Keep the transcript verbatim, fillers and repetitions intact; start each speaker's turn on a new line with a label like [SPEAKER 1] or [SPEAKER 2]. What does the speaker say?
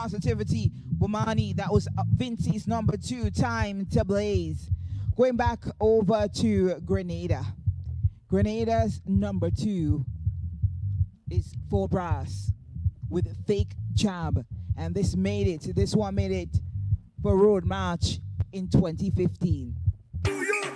[SPEAKER 1] Positivity, Bomani. That was uh, Vinci's number two, Time to Blaze. Going back over to Grenada. Grenada's number two is For Brass with Fake Jab. And this made it, this one made it for Road March in twenty fifteen.